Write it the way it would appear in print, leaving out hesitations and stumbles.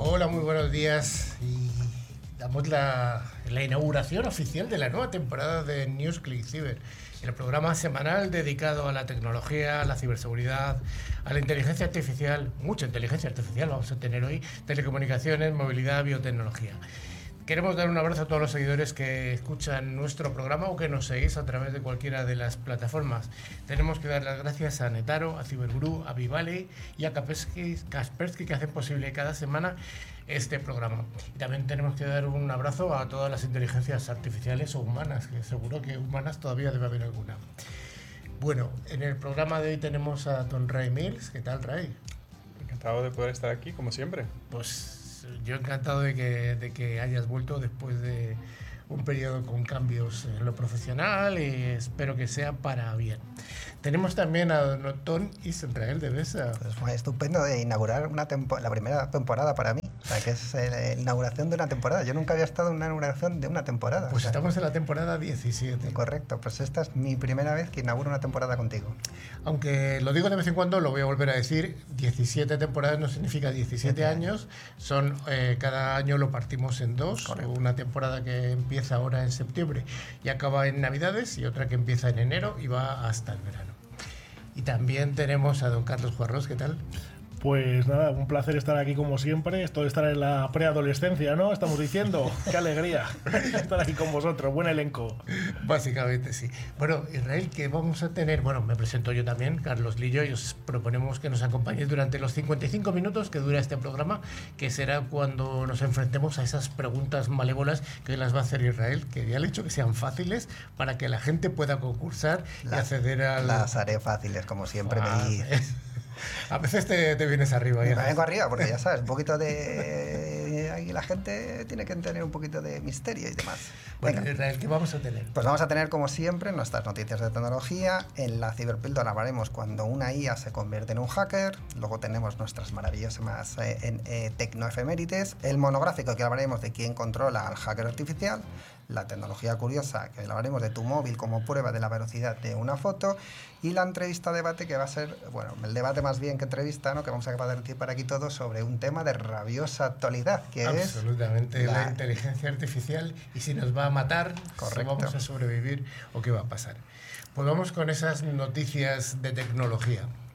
Hola, muy buenos días y damos la inauguración oficial de la nueva temporada de NewsClick Cyber, el programa semanal dedicado a la tecnología, a la ciberseguridad, a la inteligencia artificial, mucha inteligencia artificial vamos a tener hoy, telecomunicaciones, movilidad, biotecnología. Queremos dar un abrazo a todos los seguidores que escuchan nuestro programa o que nos seguís a través de cualquiera de las plataformas. Tenemos que dar las gracias a Netaro, a Cyberguru, a Vivale y a Kaspersky que hacen posible cada semana este programa. Y también tenemos que dar un abrazo a todas las inteligencias artificiales o humanas, que seguro que humanas todavía debe haber alguna. Bueno, en el programa de hoy tenemos a don Ray Mills. ¿Qué tal, Ray? Encantado de poder estar aquí, como siempre. Pues yo encantado de que hayas vuelto después de un periodo con cambios en lo profesional y espero que sea para bien. Tenemos también a don Otón Israel de Besa. Pues fue estupendo de inaugurar la primera temporada para mí. O sea, que es la inauguración de una temporada. Yo nunca había estado en una inauguración de una temporada. Pues estamos en la temporada 17. Correcto, pues esta es mi primera vez que inauguro una temporada contigo. Aunque lo digo de vez en cuando, lo voy a volver a decir, 17 temporadas no significa 17 años, son cada año lo partimos en dos. Correcto. Una temporada que empieza ahora en septiembre y acaba en Navidades y otra que empieza en enero y va hasta el verano. Y también tenemos a don Carlos Juarros, ¿qué tal? Pues nada, un placer estar aquí como siempre. Esto de estar en la preadolescencia, ¿no? Estamos diciendo. ¡Qué alegría estar aquí con vosotros! Buen elenco. Básicamente, sí. Bueno, Israel, ¿qué vamos a tener? Bueno, me presento yo también, Carlos Lillo, y os proponemos que nos acompañéis durante los 55 minutos que dura este programa, que será cuando nos enfrentemos a esas preguntas malévolas que las va a hacer Israel, que ya le he dicho que sean fáciles para que la gente pueda concursar y acceder a... Las haré fáciles, como siempre me dices. A veces te vienes arriba. Me vengo arriba porque ya sabes, un poquito de... Ahí la gente tiene que tener un poquito de misterio y demás. Bueno, Israel, ¿qué vamos a tener? Pues vamos a tener, como siempre, nuestras noticias de tecnología. En la Ciberpíldora hablaremos cuando una IA se convierte en un hacker. Luego tenemos nuestras maravillosas tecnoefemérides. El monográfico, que hablaremos de quién controla al hacker artificial. La tecnología curiosa, que hablaremos de tu móvil como prueba de la velocidad de una foto, y la entrevista debate, que va a ser, bueno, el debate más bien que entrevista, ¿no? Que vamos a participar aquí todos sobre un tema de rabiosa actualidad, que absolutamente es la inteligencia artificial y si nos va a matar, si vamos a sobrevivir o qué va a pasar. Pues vamos con esas noticias de tecnología.